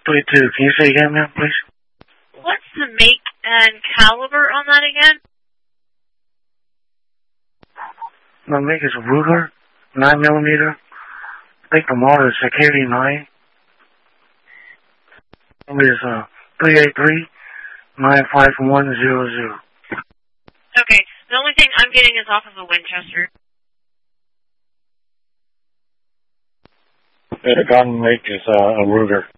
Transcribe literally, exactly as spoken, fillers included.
thirty-two. Can you say again, ma'am, please? What's the make and caliber on that again? The make is Ruger, nine millimeter. I think the model is a K V nine. Number is uh, three eight three, nine five one zero zero. Okay, the only thing I'm getting is off of a Winchester. The gun make is uh, a Ruger.